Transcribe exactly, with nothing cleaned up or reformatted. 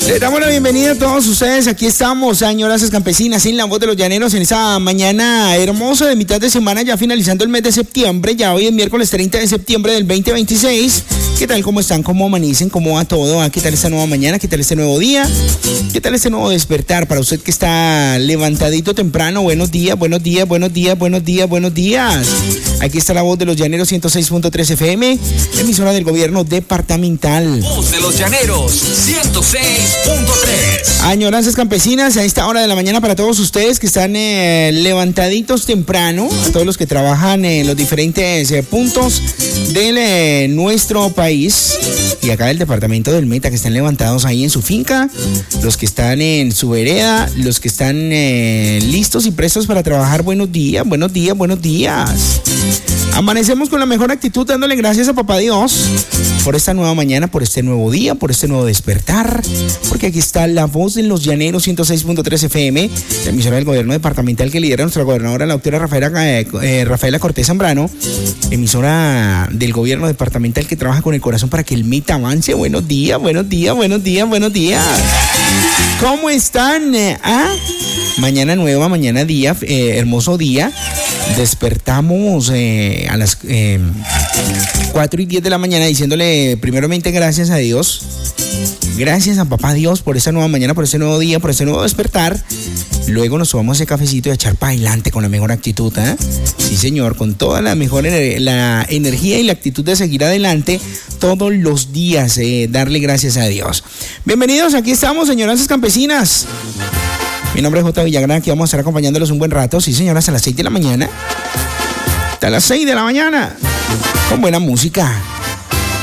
Les damos la bienvenida a todos ustedes. Aquí estamos, señoras campesinas, en La Voz de los Llaneros, en esa mañana hermosa de mitad de semana, ya finalizando el mes de septiembre. Ya hoy es miércoles treinta de septiembre del veinte veintiséis. ¿Qué tal? ¿Cómo están? ¿Cómo amanecen? ¿Cómo va todo? ¿Qué tal esta nueva mañana? ¿Qué tal este nuevo día? ¿Qué tal este nuevo despertar? Para usted que está levantadito temprano, buenos días, buenos días, buenos días, buenos días, buenos días. Aquí está La Voz de los Llaneros, ciento seis punto tres F M, emisora del gobierno departamental. Voz de los Llaneros, ciento seis punto tres. Añoranzas campesinas, a esta hora de la mañana para todos ustedes que están eh, levantaditos temprano, a todos los que trabajan en los diferentes eh, puntos de eh, nuestro país y acá del departamento del Meta, que están levantados ahí en su finca, los que están en su vereda, los que están eh, listos y prestos para trabajar. Buenos días, buenos días, buenos días. Amanecemos con la mejor actitud, dándole gracias a Papá Dios por esta nueva mañana, por este nuevo día, por este nuevo despertar, porque aquí está La Voz de los Llaneros, ciento seis punto tres F M, la emisora del gobierno departamental que lidera nuestra gobernadora, la doctora Rafaela, eh, eh, Rafaela Cortés Zambrano, emisora del gobierno departamental que trabaja con el corazón para que el Meta avance. Buenos días, buenos días, buenos días, buenos días. ¿Cómo están? ¿Ah? Mañana nueva, mañana día, eh, hermoso día. Despertamos eh, a las eh, cuatro y diez de la mañana diciéndole primeramente gracias a Dios. Gracias a Papá Dios por esa nueva mañana, por ese nuevo día, por ese nuevo despertar. Luego nos tomamos ese cafecito y a echar para adelante con la mejor actitud, ¿eh? Sí, señor, con toda la mejor la energía y la actitud de seguir adelante todos los días, eh, darle gracias a Dios. Bienvenidos, aquí estamos, señoras campesinas. Mi nombre es J. Villagrán, aquí vamos a estar acompañándolos un buen rato, sí, señoras, a las seis de la mañana. Hasta las seis de la mañana, con buena música.